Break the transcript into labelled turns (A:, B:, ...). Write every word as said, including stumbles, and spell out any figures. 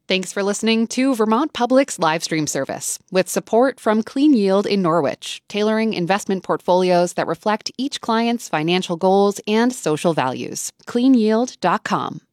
A: Thanks for listening to Vermont Public's live stream service, with support from Clean Yield in Norwich, tailoring investment portfolios that reflect each client's financial goals and social values. clean yield dot com.